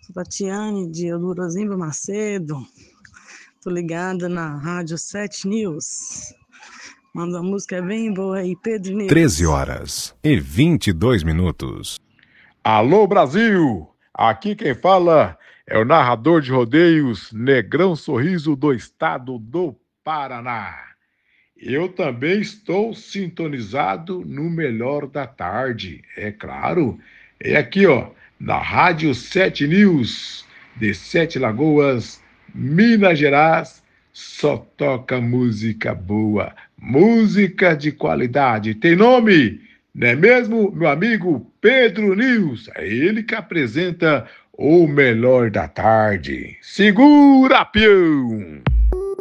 Sou Tatiane, de Eldorozimba Macedo. Tô ligada na Rádio 7 News. Manda uma música bem boa aí, Pedro News. 13h22. Alô, Brasil! Aqui quem fala é o narrador de rodeios Negrão Sorriso do estado do Paraná. Eu também estou sintonizado no Melhor da Tarde, é claro. É aqui, ó, na Rádio 7 News, de Sete Lagoas, Minas Gerais, só toca música boa, música de qualidade. Tem nome, não é mesmo, meu amigo Pedro News? É ele que apresenta o Melhor da Tarde. Segura, peão!